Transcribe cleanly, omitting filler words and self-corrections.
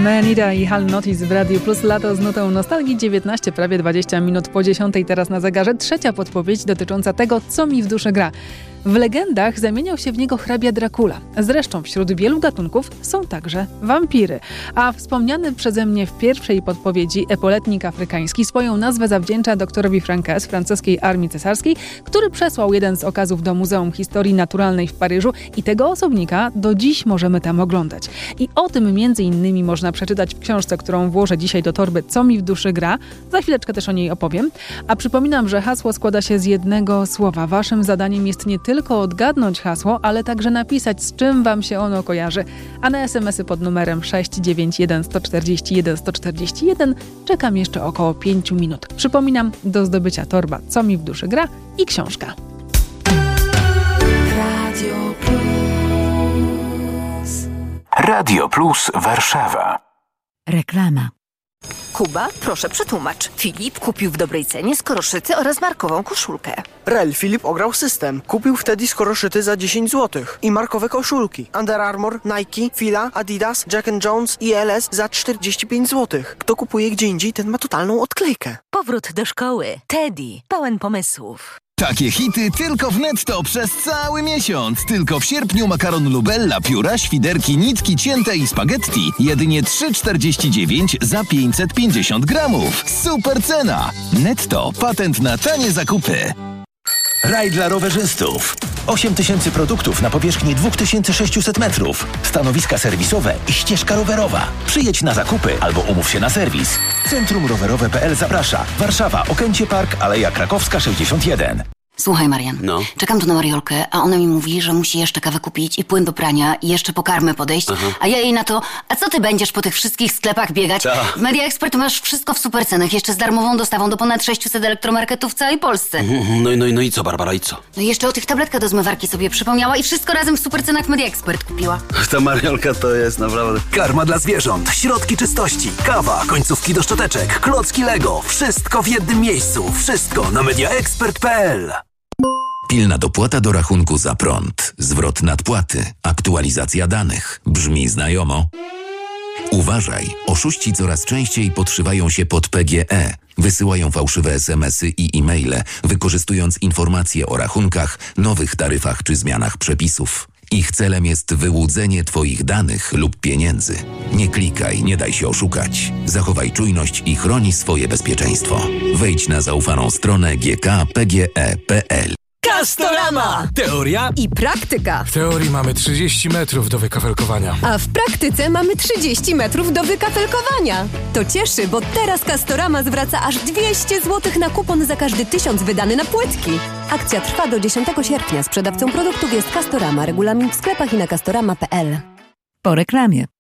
Manida i Hal Notice w Radiu Plus. Lato z nutą nostalgii. 19, prawie 20 minut po 10. Teraz na zegarze trzecia podpowiedź dotycząca tego, co mi w duszy gra. W legendach zamieniał się w niego hrabia Dracula. Zresztą wśród wielu gatunków są także wampiry. A wspomniany przeze mnie w pierwszej podpowiedzi epoletnik afrykański swoją nazwę zawdzięcza doktorowi Franquès, francuskiej armii cesarskiej, który przesłał jeden z okazów do Muzeum Historii Naturalnej w Paryżu i tego osobnika do dziś możemy tam oglądać. I o tym między innymi można przeczytać w książce, którą włożę dzisiaj do torby Co mi w duszy gra. Za chwileczkę też o niej opowiem. A przypominam, że hasło składa się z jednego słowa. Waszym zadaniem jest nie tylko odgadnąć hasło, ale także napisać, z czym wam się ono kojarzy. A na SMS-y pod numerem 691 141 141 czekam jeszcze około 5 minut. Przypominam, do zdobycia torba Co mi w duszy gra i książka. Radio Plus. Radio Plus Warszawa. Reklama. Kuba, proszę przetłumacz. Filip kupił w dobrej cenie skoroszyty oraz markową koszulkę. Rel, Filip ograł system. Kupił wtedy skoroszyty za 10 zł. I markowe koszulki. Under Armour, Nike, Fila, Adidas, Jack & Jones i LS za 45 zł. Kto kupuje gdzie indziej, ten ma totalną odklejkę. Powrót do szkoły. Teddy. Pełen pomysłów. Takie hity tylko w Netto przez cały miesiąc. Tylko w sierpniu makaron Lubella, pióra, świderki, nitki cięte i spaghetti. Jedynie 3,49 za 550 gramów. Super cena! Netto. Patent na tanie zakupy. Raj dla rowerzystów. 8000 produktów na powierzchni 2600 metrów. Stanowiska serwisowe i ścieżka rowerowa. Przyjedź na zakupy albo umów się na serwis. Centrum Rowerowe.pl zaprasza. Warszawa, Okęcie Park, Aleja Krakowska 61. Słuchaj, Marian, czekam tu na Mariolkę, a ona mi mówi, że musi jeszcze kawę kupić i płyn do prania i jeszcze po karmę podejść, a ja jej na to, a co ty będziesz po tych wszystkich sklepach biegać? W Media Expert masz wszystko w supercenach, jeszcze z darmową dostawą do ponad 600 elektromarketów w całej Polsce. No i co, Barbara, i co? No i jeszcze o tych tabletkach do zmywarki sobie przypomniała i wszystko razem w supercenach w Media Expert kupiła. Ta Mariolka to jest naprawdę... Karma dla zwierząt, środki czystości, kawa, końcówki do szczoteczek, klocki Lego. Wszystko w jednym miejscu. Wszystko na mediaexpert.pl. Pilna dopłata do rachunku za prąd, zwrot nadpłaty, aktualizacja danych. Brzmi znajomo? Uważaj, oszuści coraz częściej podszywają się pod PGE. Wysyłają fałszywe SMS-y i e-maile, wykorzystując informacje o rachunkach, nowych taryfach czy zmianach przepisów. Ich celem jest wyłudzenie Twoich danych lub pieniędzy. Nie klikaj, nie daj się oszukać. Zachowaj czujność i chroni swoje bezpieczeństwo. Wejdź na zaufaną stronę gkpge.pl. Castorama! Teoria i praktyka. W teorii mamy 30 metrów do wykafelkowania. A w praktyce mamy 30 metrów do wykafelkowania. To cieszy, bo teraz Castorama zwraca aż 200 zł na kupon za każdy 1000 wydany na płytki. Akcja trwa do 10 sierpnia. Sprzedawcą produktów jest Castorama. Regulamin w sklepach i na castorama.pl. Po reklamie.